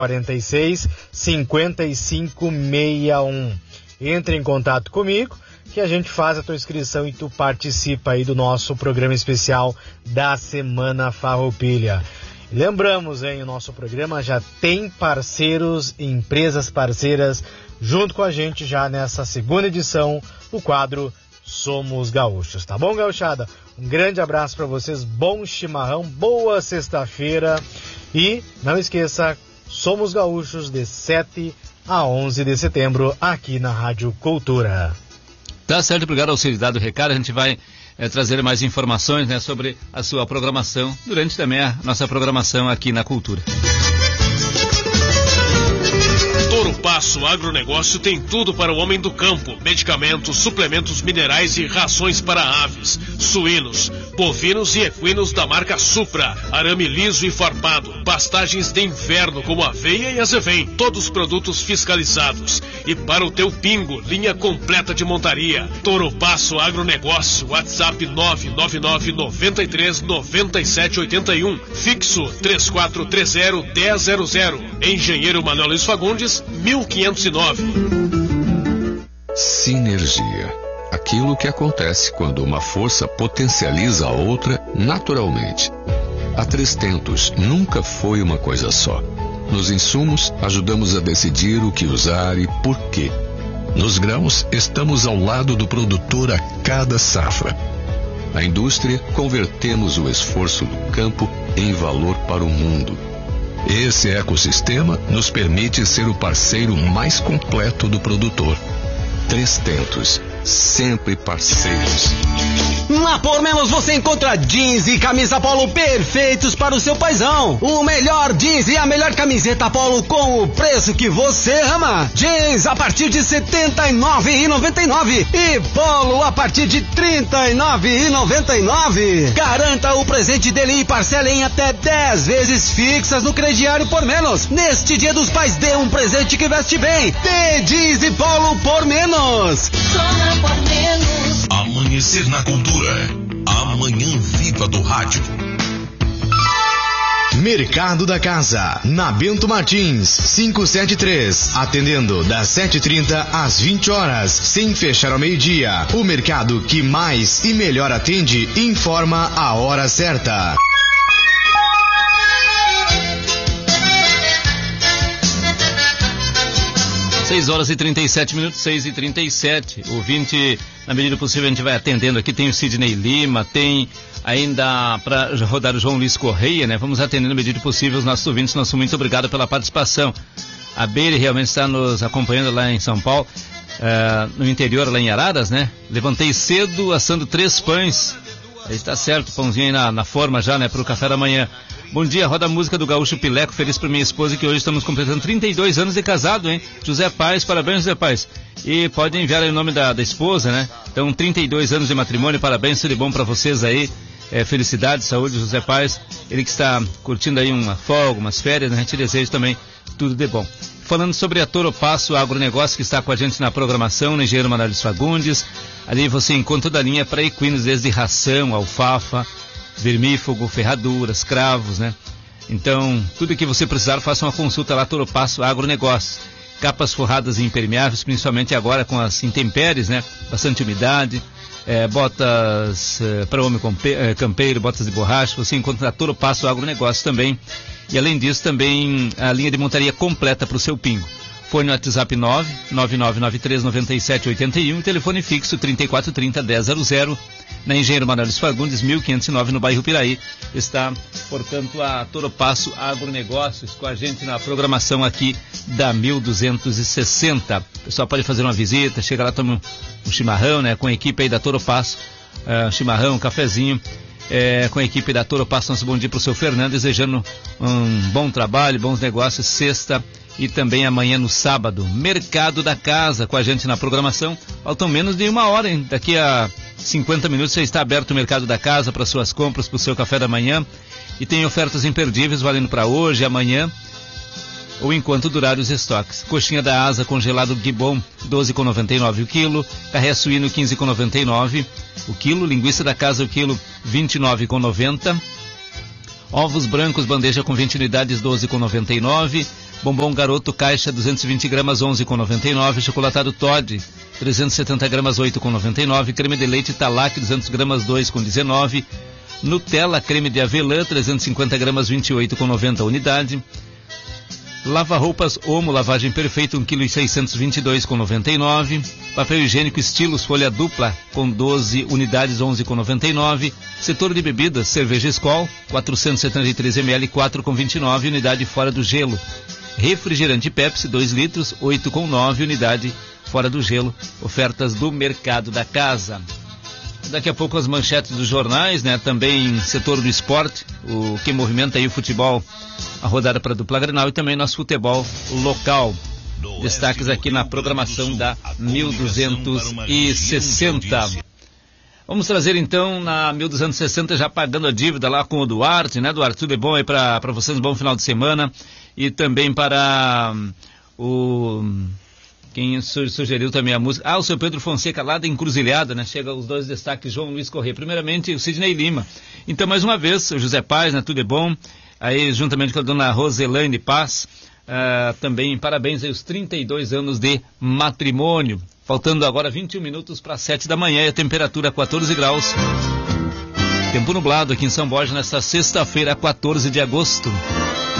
46 5561. Entre em contato comigo que a gente faz a tua inscrição e tu participa aí do nosso programa especial da Semana Farroupilha. Lembramos, o nosso programa já tem parceiros, empresas parceiras junto com a gente já nessa segunda edição do quadro Somos Gaúchos. Tá bom, gauchada? Um grande abraço para vocês, bom chimarrão, boa sexta-feira e não esqueça, Somos Gaúchos de 7 a 11 de setembro aqui na Rádio Cultura. Tá certo, obrigado ao Auxiliar do recado. A gente vai trazer mais informações, né, sobre a sua programação, durante também a nossa programação aqui na Cultura. Toro Passo Agronegócio tem tudo para o homem do campo: medicamentos, suplementos minerais e rações para aves, suínos, bovinos e equinos da marca Supra, arame liso e farpado, pastagens de inverno como aveia e azevém, todos produtos fiscalizados. E para o teu pingo, linha completa de montaria. Toro Passo Agronegócio, WhatsApp 999-93-9781, fixo 3430-1000, Engenheiro Manuel Luiz Fagundes, 1509. Sinergia. Aquilo que acontece quando uma força potencializa a outra naturalmente. A 3tentos nunca foi uma coisa só. Nos insumos, ajudamos a decidir o que usar e por quê. Nos grãos, estamos ao lado do produtor a cada safra. Na indústria, convertemos o esforço do campo em valor para o mundo. Esse ecossistema nos permite ser o parceiro mais completo do produtor. 3tentos, sempre parceiros. Na Por Menos você encontra jeans e camisa polo perfeitos para o seu paizão. O melhor jeans e a melhor camiseta polo com o preço que você ama. Jeans a partir de R$ 79,99 e polo a partir de R$ 39,99. Garanta o presente dele e parcela em até 10 vezes fixas no crediário Por Menos. Neste Dia dos Pais, dê um presente que veste bem. Dê jeans e polo Por Menos. Por Menos. Amanhecer na Cultura. A manhã viva do rádio. Mercado da Casa, na Bento Martins, 573, atendendo das 7h30 às 20 horas, sem fechar ao meio-dia. O mercado que mais e melhor atende informa a hora certa. 6h37, 6h37. Ouvinte, na medida possível a gente vai atendendo aqui. Tem o Sidney Lima, tem ainda para rodar o João Luiz Correia, né? Vamos atendendo na medida possível os nossos ouvintes. Nosso muito obrigado pela participação. A Beire realmente está nos acompanhando lá em São Paulo, no interior, lá em Araras, né? Levantei cedo, assando 3 pães. Aí está certo, pãozinho aí na forma já, né? Para o café da manhã. Bom dia, roda a música do Gaúcho Pileco, feliz para minha esposa, que hoje estamos completando 32 anos de casado, hein? José Paes, parabéns, José Paes. E pode enviar aí o nome da esposa, né? Então, 32 anos de matrimônio, parabéns, tudo de bom para vocês aí. Felicidade, saúde, José Paes. Ele que está curtindo aí uma folga, umas férias, né? A gente deseja também tudo de bom. Falando sobre a Toro Passo Agronegócio, que está com a gente na programação, no Engenheiro Manuel Luiz Fagundes. Ali você encontra toda a linha para equinos, desde ração, alfafa, vermífugo, ferraduras, cravos, né? Então, tudo que você precisar, faça uma consulta lá, Toro Passo Agronegócio. Capas forradas e impermeáveis, principalmente agora com as intempéries, né? Bastante umidade, botas para homem campeiro, botas de borracha, você encontra na Toro Passo Agronegócio também. E além disso, também a linha de montaria completa para o seu pingo. Fone no WhatsApp 999939781, telefone fixo 3430-1000, na Engenheiro Manuel Luiz Fagundes, 1509, no bairro Piraí. Está, portanto, a Toro Passo Agronegócios com a gente na programação aqui da 1260. O pessoal pode fazer uma visita, chega lá, toma um chimarrão, né, com a equipe aí da Toro Passo, chimarrão, cafezinho, com a equipe da Toro Passo. Nosso bom dia para o seu Fernando, desejando um bom trabalho, bons negócios, sexta e também amanhã no sábado. Mercado da Casa com a gente na programação. Faltam menos de 1 hora, hein? Daqui a 50 minutos já está aberto o Mercado da Casa para suas compras, para o seu café da manhã. E tem ofertas imperdíveis valendo para hoje, amanhã ou enquanto durar os estoques. Coxinha da asa congelado Guibon, 12,99 o quilo. Carré suíno, 15,99 o quilo. Linguiça da casa o quilo, 29,90. Ovos brancos, bandeja com 20 unidades, 12,99. Bombom Garoto, caixa, 220 gramas, 11,99. Chocolatado Toddy, 370 gramas, 8,99. Creme de leite Talac, 200 gramas, 2,19. Nutella, creme de avelã, 350 gramas, 28,90 unidade. Lava-roupas Omo, lavagem perfeita, 1,622 kg com 99. Papel higiênico Estilos, folha dupla, com 12 unidades, 11,99. Setor de bebidas, cerveja Skol, 473 ml, 4,29, unidade fora do gelo. Refrigerante Pepsi, 2 litros, 8,9, unidade fora do gelo. Ofertas do Mercado da Casa. Daqui a pouco as manchetes dos jornais, né? Também setor do esporte, o que movimenta aí o futebol, a rodada para a dupla Grenal e também nosso futebol local. Destaques aqui na programação da 1260. Vamos trazer então na 1260, já pagando a dívida lá com o Duarte, né, Duarte? Tudo é bom aí para vocês, um bom final de semana. E também para o... Quem sugeriu também a música? O seu Pedro Fonseca, lá da Encruzilhada, né? Chega os dois destaques, João Luiz Corrêa. Primeiramente, o Sidney Lima. Então, mais uma vez, o José Paz, né? Tudo é bom. Aí, juntamente com a dona Roselaine Paz, também parabéns aí os 32 anos de matrimônio. Faltando agora 21 minutos para 7 da manhã e a temperatura 14 graus. Tempo nublado aqui em São Borja nesta sexta-feira, 14 de agosto.